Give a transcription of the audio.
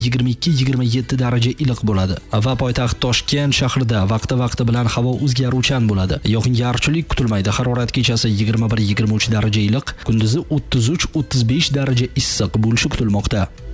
22-27 daraja iliq bo'ladi va poytaxt Toshkent shahrida vaqti bilan havo o'zgaruvchan bo'ladi. Yog'ingarchilik kutilmaydi. Harorat kechasi 21-23 daraja iliq, kunduzi 33-35 daraja issiq bo'lishi kutilmoqda.